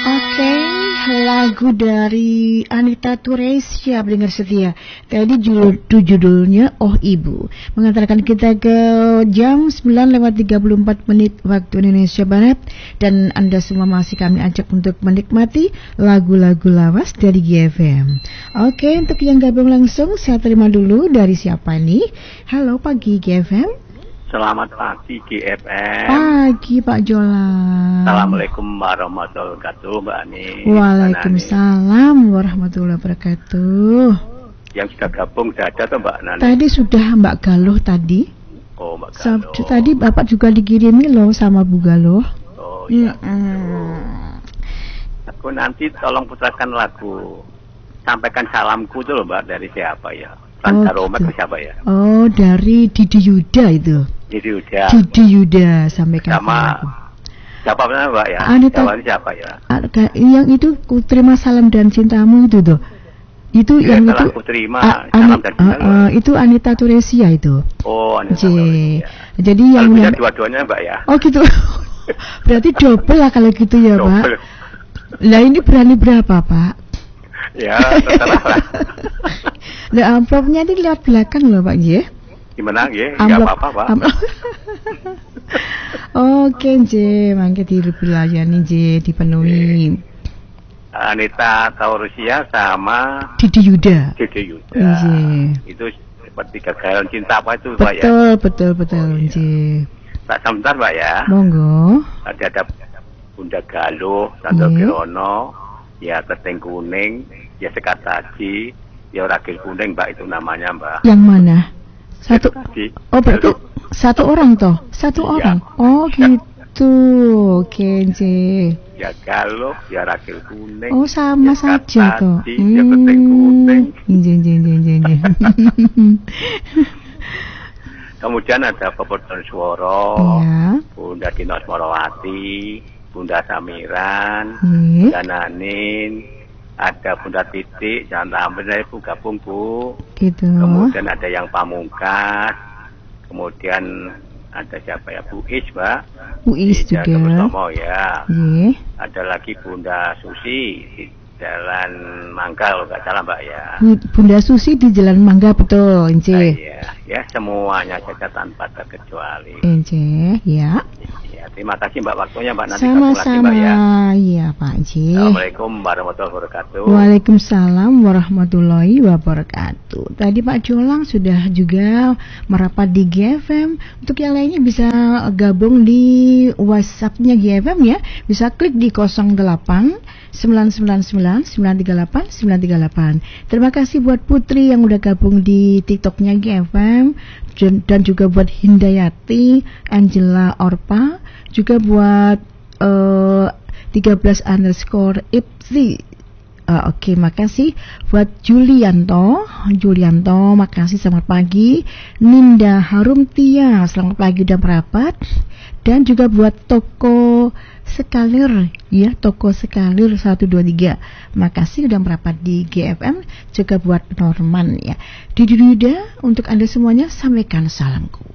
Oke, lagu dari Anita Tureis, siap dengar setia. Tadi judulnya Oh Ibu, mengantarkan kita ke jam 9:34 waktu Indonesia Barat. Dan Anda semua masih kami ajak untuk menikmati lagu-lagu lawas dari GFM. Oke, untuk yang gabung langsung saya terima dulu dari siapa nih? Halo pagi GFM. Selamat pagi GFM. Pagi Pak Jola. Assalamualaikum warahmatullahi wabarakatuh Mbak Ani. Waalaikumsalam warahmatullahi wabarakatuh. Yang sudah gabung sudah ada tuh Mbak Nani? Tadi sudah Mbak Galuh tadi. Oh Mbak Galuh. Tadi Bapak juga dikirimi loh sama Bu Galuh. Oh iya. Aku nanti tolong putarkan lagu Sampaikan Salamku tuh loh Mbak, dari siapa ya? Rangga Romet itu siapa ya? Oh, dari Didi Yuda itu. Didi Yuda. Didi Yuda sampaikan sama siapa namanya Mbak ya? Anita, siapa ya? Yang itu ku terima salam dan cintamu itu tuh. Itu ya, yang itu. Ku terima salam dan cintamu. Itu Anita Turesia itu. Oh, Anita Turesia. Jadi yang dua-duanya Mbak ya. Oh gitu. Berarti double lah kalau gitu ya, Pak. Lah ini berani berapa, Pak? Ya, terserah lah. Lah amplopnya ini lewat belakang loh Pak J. Gimana J? Enggak apa-apa Pak. Oke J, mangke dilayani J, dipenuhi. Anita Taurusia sama Didi Yuda. Didi Yuda. Itu seperti kegagalan cinta apa itu Pak ya? Betul J. Tak sebentar Pak ya. Monggo. Ada Bunda Galuh, Santo Kirono, ya Keteng Kuning, ya Sekar Saji, ya Ragil Kuning Mbak, itu namanya Mbak. Yang mana? Satu. Oh berarti satu orang toh? Satu orang. Oh gitu. Oke J. Ya Galuh, ya Ragil Kuning. Oh sama ya saja toh. Ya Keteng Kuning. Kemudian ada Pepodon Sworo, ya. Bunda Dino Smorowati, Bunda Samiran, Bunda Nanin, ada Bunda Titik, jangan sampai Bu gabung Bu. Gitu. Kemudian ada yang Pamungkas, kemudian ada siapa ya, Bu Is Mbak. Bu Is juga. Ya. Ada lagi Bunda Susi di Jalan Mangga kalau nggak salah Mbak ya. Bunda Susi di Jalan Mangga betul, Ince. Ya semuanya saja tanpa terkecuali. Ince, ya. Terima kasih Mbak waktunya Mbak, nanti sama-sama Mbak ya. Iya Pak Ji. Assalamualaikum warahmatullahi wabarakatuh. Waalaikumsalam warahmatullahi wabarakatuh. Tadi Pak Jolang sudah juga merapat di GFM. Untuk yang lainnya bisa gabung di WhatsApp-nya GFM ya. Bisa klik di 08 999 938 938. Terima kasih buat Putri yang udah gabung di TikTok-nya GFM, dan juga buat Hindayati, Angela Orpa, juga buat 13_Ipsi. Oke, makasih buat Julianto, makasih, selamat pagi. Ninda Harumtia, selamat pagi dan merapat. Dan juga buat Toko Sekalir, ya, Toko Sekalir 123. Makasih udah merapat di GFM. Juga buat Norman ya. Didi Yuda, untuk Anda semuanya sampaikan salamku.